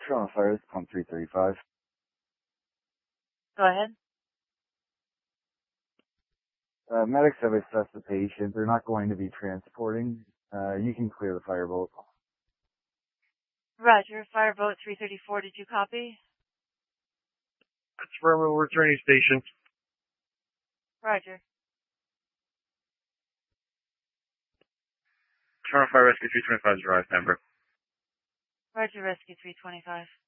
Toronto Fire, Pump 335. Go ahead. Medics have assessed the patient. They're not going to be transporting. You can clear the fireboat. Roger. Fireboat 334, did you copy? That's where we'll return you station. Roger. Toronto Fire Rescue 325 is arrived, member. Roger, Rescue 325.